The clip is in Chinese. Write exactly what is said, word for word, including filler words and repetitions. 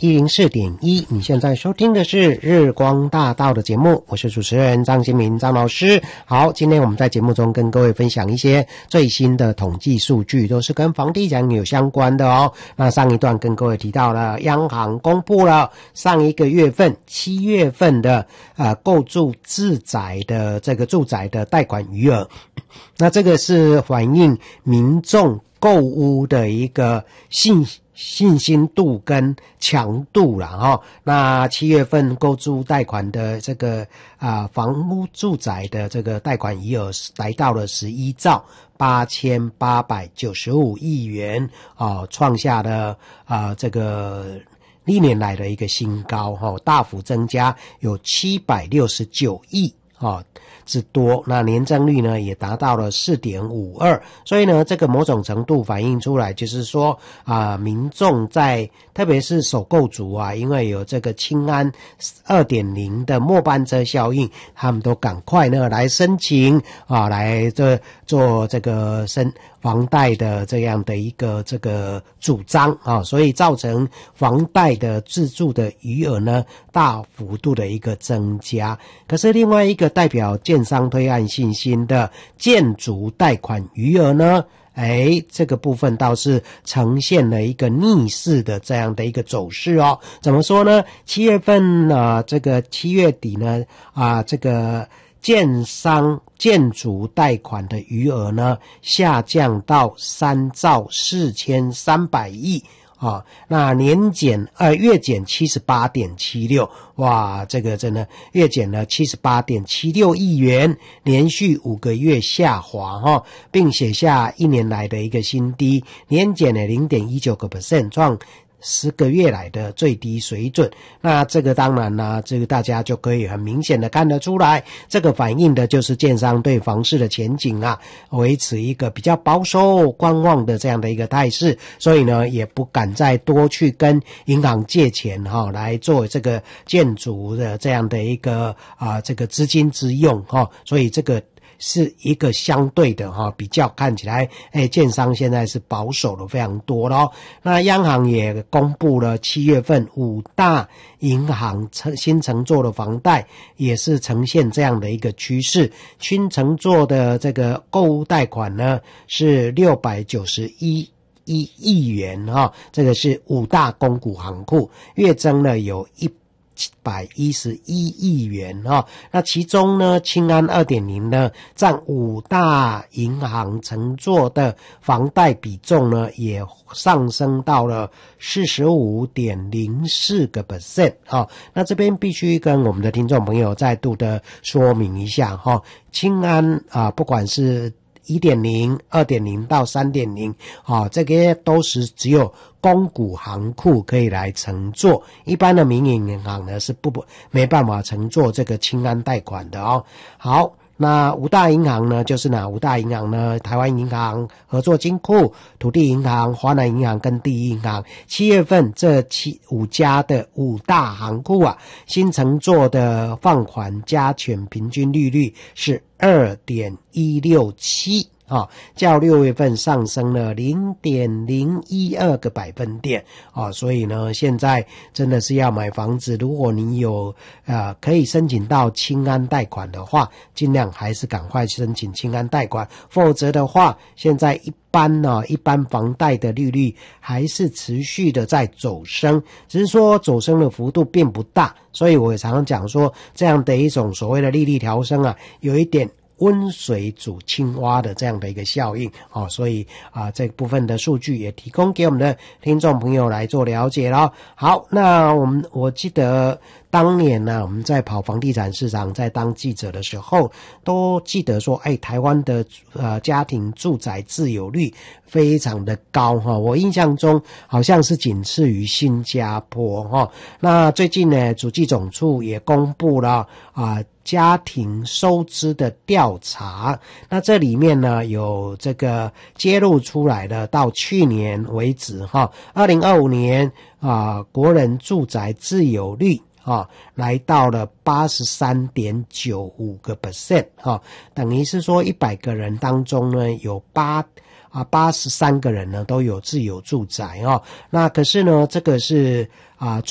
一零四点一，你现在收听的是日光大道的节目，我是主持人张新民张老师。好，今天我们在节目中跟各位分享一些最新的统计数据，都是跟房地产有相关的哦。那上一段跟各位提到了，央行公布了上一个月份七月份的呃购住自宅的这个住宅的贷款余额，那这个是反映民众购屋的一个信信心度跟强度啦齁。那七月份购住贷款的这个啊、呃、房屋住宅的这个贷款余额来到了十一兆八千八百九十五亿元啊，创下了啊、呃、这个历年来的一个新高齁，大幅增加有七百六十九亿啊之多，那年增率呢也达到了 四点五二， 所以呢这个某种程度反映出来就是说啊、呃，民众在特别是首购族啊，因为有这个青安 二点零 的末班车效应，他们都赶快呢来申请啊，来这做这个申房贷的这样的一个这个主张啊，所以造成房贷的自住的余额呢大幅度的一个增加。可是另外一个代表建商推案信心的建筑贷款余额呢，哎，这个部分倒是呈现了一个逆势的这样的一个走势哦。怎么说呢？七月份啊，这个七月底呢啊，这个建商建筑贷款的余额呢下降到三兆四千三百亿啊，那年减呃月减 七十八点七六， 哇，这个真的月减了 七十八点七六亿元，连续五个月下滑哈，并写下一年来的一个新低，年减了 零点一九个百分点， 创十个月来的最低水准。那这个当然呢，这个大家就可以很明显的看得出来，这个反映的就是建商对房市的前景啊维持一个比较保守观望的这样的一个态势，所以呢也不敢再多去跟银行借钱哈、哦、来做这个建筑的这样的一个啊这个资金之用哈、哦，所以这个是一个相对的哈，比较看起来，哎，建商现在是保守了非常多咯。那央行也公布了七月份五大银行新承做的房贷也是呈现这样的一个趋势，新承做的这个购物贷款呢是六百九十一一亿元哈，这个是五大公股行库，月增了有一七百一十一亿元哈、哦，那其中呢，青安 二点零 呢占五大银行承做的房贷比重呢也上升到了 四十五点零四个百分点 哈、哦。那这边必须跟我们的听众朋友再度的说明一下哈、哦，青安啊，不管是一点零、二点零 到 三点零 啊，这个都是只有公股行库可以来承做，一般的民营银行呢是不不没办法承做这个青安贷款的哦。好，那五大银行呢就是哪五大银行呢？台湾银行、合作金库、土地银行、华南银行跟第一银行。七月份这七五家的五大行库啊，新承做的放款加权平均利率是 二点一六七。啊，较六月份上升了 零点零一二个百分点啊，所以呢，现在真的是要买房子，如果你有呃可以申请到青安贷款的话，尽量还是赶快申请青安贷款，否则的话，现在一般呢，一般房贷的利率还是持续的在走升，只是说走升的幅度并不大，所以我也常常讲说，这样的一种所谓的利率调升啊，有一点温水煮青蛙的这样的一个效应哦，所以啊这部分的数据也提供给我们的听众朋友来做了解咯。好，那我们我记得当年呢、啊，我们在跑房地产市场，在当记者的时候，都记得说，哎，台湾的呃家庭住宅自有率非常的高哈，我印象中好像是仅次于新加坡哈。那最近呢，主计总处也公布了啊、呃、家庭收支的调查，那这里面呢有这个揭露出来的，到去年为止哈，二零二五年啊、呃、国人住宅自有率啊，来到了 八十三点九五个百分点 啊，等于是说一百个人当中呢，有八啊八十三个人呢都有自有住宅哦。那可是呢，这个是啊